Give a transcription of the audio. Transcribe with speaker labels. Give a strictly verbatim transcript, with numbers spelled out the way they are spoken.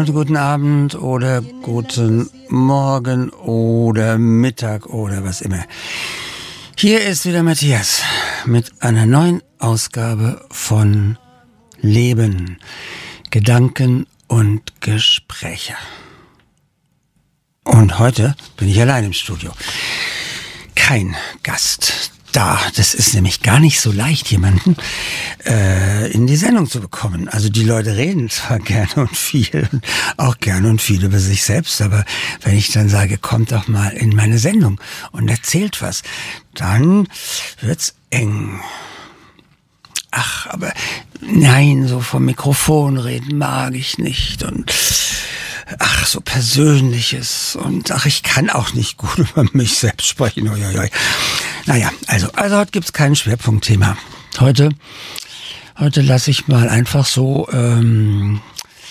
Speaker 1: und guten Abend oder guten Morgen oder Mittag oder was immer. Hier ist wieder Matthias mit einer neuen Ausgabe von Leben, Gedanken und Gespräche. Und heute bin ich allein im Studio. Kein Gast da. Das ist nämlich gar nicht so leicht, jemanden äh, in die Sendung zu bekommen. Also die Leute reden zwar gerne und viel, auch gerne und viel über sich selbst, aber wenn ich dann sage, kommt doch mal in meine Sendung und erzählt was, dann wird's eng. Ach, aber nein, so vom Mikrofon reden mag ich nicht und ach, so Persönliches und ach, ich kann auch nicht gut über mich selbst sprechen. Uiuiui. Naja, also, also heute gibt's kein Schwerpunktthema. Heute, heute lasse ich mal einfach so ähm,